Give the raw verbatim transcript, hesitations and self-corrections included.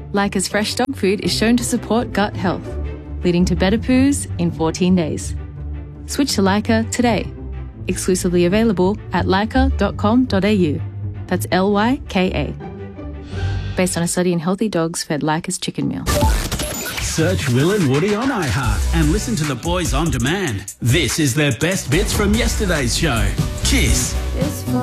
Leica's fresh dog food is shown to support gut health, leading to better poos in fourteen days. Switch to Leica today. Exclusively available at leica dot com dot a u. That's L Y K A. Based on a study in healthy dogs fed Leica's chicken meal. Search Will and Woody on iHeart and listen to the boys on demand. This is their best bits from yesterday's show. Cheers.